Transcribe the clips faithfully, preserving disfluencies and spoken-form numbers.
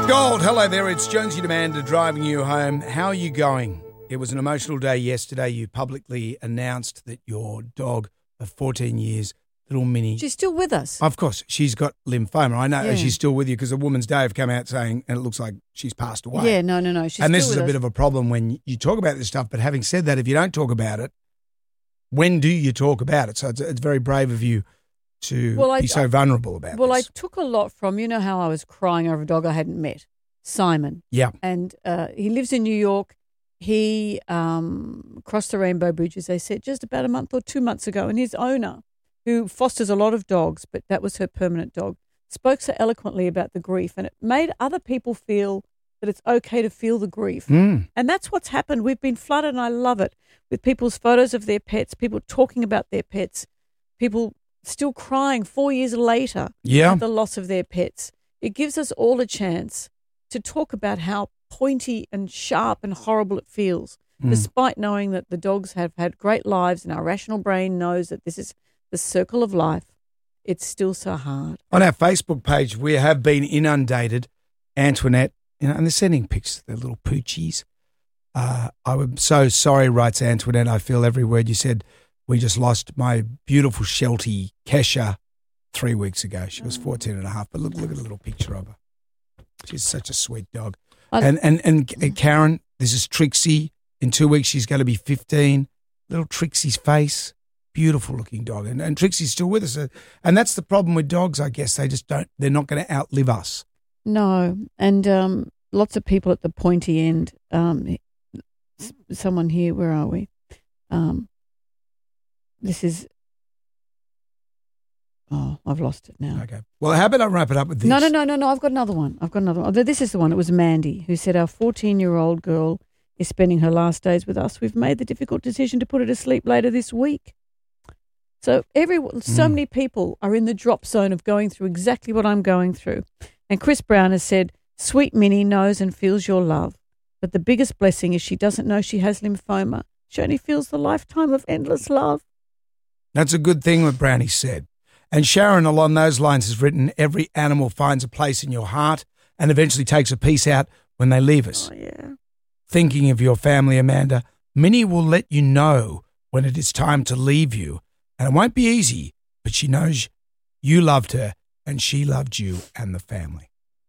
Gold, hello there. It's Jonesy and Amanda driving you home. How are you going? It was an emotional day yesterday. You publicly announced that your dog of fourteen years, little Minnie. She's still with us. Of course, she's got lymphoma. I know Yeah. she's still with you because the Woman's Day have come out saying, and it looks like she's passed away. Yeah, no, no, no. She's and this still is with a bit us. of a problem when you talk about this stuff. But having said that, if you don't talk about it, when do you talk about it? So it's, it's very brave of you to Well, I- be so vulnerable about Well, this. I took a lot from, you know how I was crying over a dog I hadn't met, Simon. Yeah. And uh, he lives in New York. He um, crossed the Rainbow Bridge, as they said, just about a month or two months ago. And his owner, who fosters a lot of dogs, but that was her permanent dog, spoke so eloquently about the grief. And it made other people feel that it's okay to feel the grief. Mm. And that's what's happened. We've been flooded, and I love it, with people's photos of their pets, people talking about their pets, people still crying four years later Yeah. at the loss of their pets. It gives us all a chance to talk about how pointy and sharp and horrible it feels, Mm. despite knowing that the dogs have had great lives and our rational brain knows that this is the circle of life. It's still so hard. On our Facebook page, we have been inundated, Antoinette, you know, and they're sending pics of their little poochies. Uh, I'm so sorry, writes Antoinette. I feel every word you said. We just lost my beautiful Sheltie, Kesha, three weeks ago. She was fourteen and a half, but look, look at a little picture of her. She's such a sweet dog. I- And, and, and, and Karen, this is Trixie. In two weeks, she's going to be fifteen. Little Trixie's face. Beautiful looking dog. And, and Trixie's still with us. And that's the problem with dogs, I guess. They just don't, they're not going to outlive us. No, and um, lots of people at the pointy end. Um, s- someone here, where are we? Um, this is, oh, I've lost it now. Okay. Well, how about I wrap it up with this? No, no, no, no, no. I've got another one. I've got another one. This is the one. It was Mandy who said, our fourteen-year-old girl is spending her last days with us. We've made the difficult decision to put her to sleep later this week. So every, so Mm. many people are in the drop zone of going through exactly what I'm going through. And Chris Brown has said, sweet Minnie knows and feels your love. But the biggest blessing is she doesn't know she has lymphoma. She only feels the lifetime of endless love. That's a good thing what Brownie said. And Sharon, along those lines, has written, every animal finds a place in your heart and eventually takes a piece out when they leave us. Oh, yeah. Thinking of your family, Amanda, Minnie will let you know when it is time to leave you. And it won't be easy, but she knows you loved her and she loved you and the family.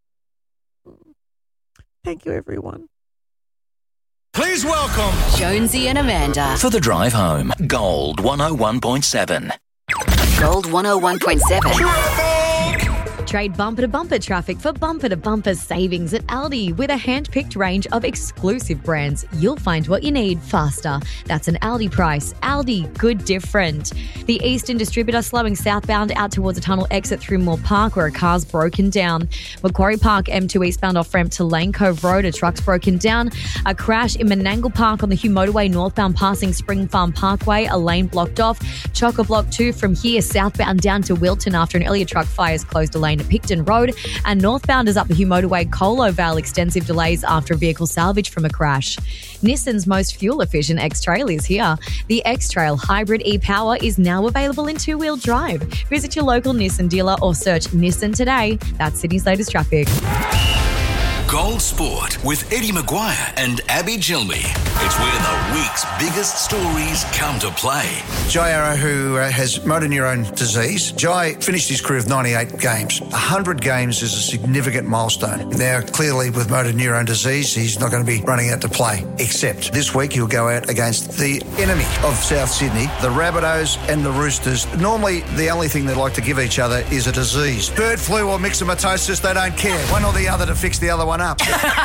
Thank you, everyone. Please welcome Jonesy and Amanda. For the drive home, Gold one oh one point seven. Gold one oh one point seven. Trade bumper-to-bumper traffic for bumper-to-bumper savings at Aldi. With a hand-picked range of exclusive brands, you'll find what you need faster. That's an Aldi price. Aldi, good different. The Eastern distributor slowing southbound out towards a tunnel exit through Moore Park where a car's broken down. Macquarie Park M two eastbound off-ramp to Lane Cove Road, a truck's broken down. A crash in Menangle Park on the Hugh Motorway northbound passing Spring Farm Parkway, a lane blocked off. Chock-a-block two from here southbound down to Wilton after an Elliott truck fires closed a lane at Picton Road, and northbound is up the Hugh Motorway Colo Vale, extensive delays after a vehicle salvage from a crash. Nissan's most fuel-efficient X-Trail is here. The X-Trail Hybrid e-Power is now available in two-wheel drive. Visit your local Nissan dealer or search Nissan today. That's Sydney's latest traffic. Gold Sport with Eddie Maguire and Abby Gilmy. It's where the week's biggest stories come to play. Jai Arrow, who uh, has motor neurone disease. Jai finished his career with ninety-eight games. one hundred games is a significant milestone. Now, clearly, with motor neurone disease, he's not going to be running out to play. Except this week, he'll go out against the enemy of South Sydney, the Rabbitohs and the Roosters. Normally, the only thing they like to give each other is a disease. Bird flu or myxomatosis, they don't care. One or the other to fix the other one up.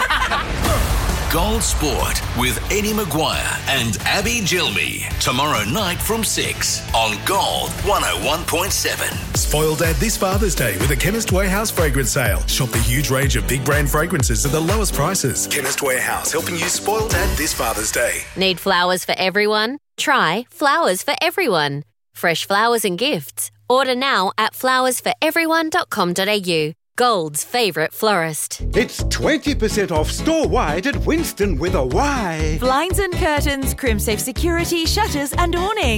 Gold Sport with Eddie Maguire and Abby Gilmy. Tomorrow night from six on Gold one oh one point seven. Spoil Dad this Father's Day with a Chemist Warehouse fragrance sale. Shop the huge range of big brand fragrances at the lowest prices. Chemist Warehouse, helping you spoil Dad this Father's Day. Need flowers for everyone? Try Flowers for Everyone. Fresh flowers and gifts. Order now at flowers for everyone dot com dot a u. Gold's favourite florist. It's twenty percent off store-wide at Winston with a Y. Blinds and curtains, Crimsafe security, shutters and awnings.